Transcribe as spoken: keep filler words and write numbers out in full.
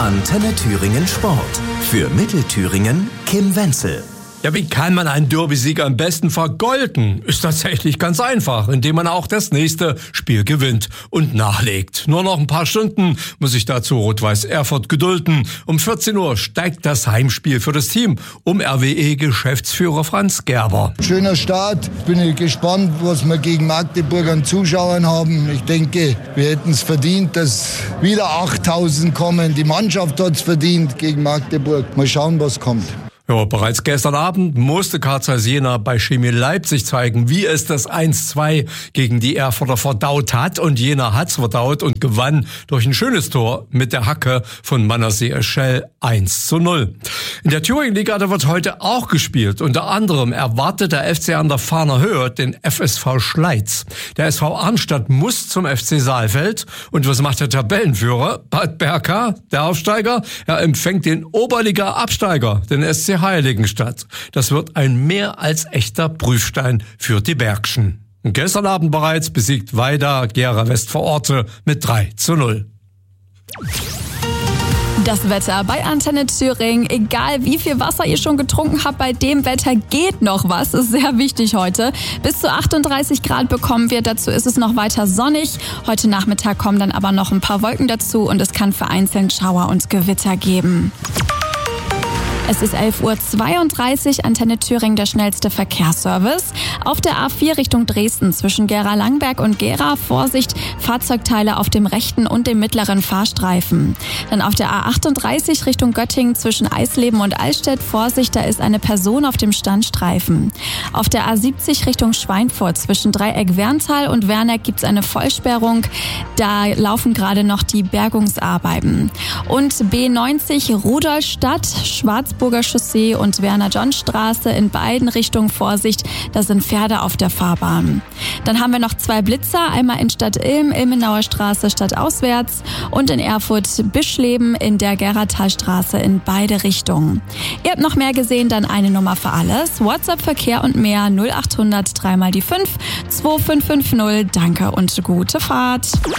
Antenne Thüringen Sport. Für Mittelthüringen Kim Wenzel. Ja, wie kann man einen Derby-Sieg am besten vergolden? Ist tatsächlich ganz einfach, indem man auch das nächste Spiel gewinnt und nachlegt. Nur noch ein paar Stunden muss sich dazu Rot-Weiß Erfurt gedulden. Um vierzehn Uhr steigt das Heimspiel für das Team um R W E-Geschäftsführer Franz Gerber. Schöner Start. Bin gespannt, was wir gegen Magdeburg an Zuschauern haben. Ich denke, wir hätten es verdient, dass wieder achttausend kommen. Die Mannschaft hat es verdient gegen Magdeburg. Mal schauen, was kommt. Ja, bereits gestern Abend musste K zwei Jena bei Chemie Leipzig zeigen, wie es das eins zwei gegen die Erfurter verdaut hat. Und Jena hat's verdaut und gewann durch ein schönes Tor mit der Hacke von Manasseh Eschel eins zu null. In der Thüringen-Liga, da wird heute auch gespielt. Unter anderem erwartet der F C an der Fahner Höhe den F S V Schleiz. Der S V Arnstadt muss zum F C Saalfeld. Und was macht der Tabellenführer? Bad Berka, der Aufsteiger? Er empfängt den Oberliga-Absteiger, den S C Heiligenstadt. Das wird ein mehr als echter Prüfstein für die Bergschen. Und gestern Abend bereits besiegt Weida Gera Westvororte mit drei zu null. Das Wetter bei Antenne Thüringen. Egal wie viel Wasser ihr schon getrunken habt, bei dem Wetter geht noch was. Ist sehr wichtig heute. Bis zu achtunddreißig Grad bekommen wir. Dazu ist es noch weiter sonnig. Heute Nachmittag kommen dann aber noch ein paar Wolken dazu und es kann vereinzelt Schauer und Gewitter geben. Es ist elf Uhr zweiunddreißig, Antenne Thüringen, der schnellste Verkehrsservice. Auf der A vier Richtung Dresden zwischen Gera-Langberg und Gera, Vorsicht, Fahrzeugteile auf dem rechten und dem mittleren Fahrstreifen. Dann auf der A achtunddreißig Richtung Göttingen zwischen Eisleben und Allstedt, Vorsicht, da ist eine Person auf dem Standstreifen. Auf der A siebzig Richtung Schweinfurt zwischen Dreieck Werntal und Werneck gibt es eine Vollsperrung. Da laufen gerade noch die Bergungsarbeiten. Und B neunzig Rudolstadt, Schwarzburger Chaussee und Werner-John-Straße in beiden Richtungen Vorsicht, da sind Pferde auf der Fahrbahn. Dann haben wir noch zwei Blitzer, einmal in Stadt-Ilm, Ilmenauer Straße stadtauswärts und in Erfurt Bischleben in der Gerratalstraße in beide Richtungen. Ihr habt noch mehr gesehen, dann eine Nummer für alles. WhatsApp, Verkehr und mehr null achthundert drei mal die fünf zwei fünf fünf null. Danke und gute Fahrt.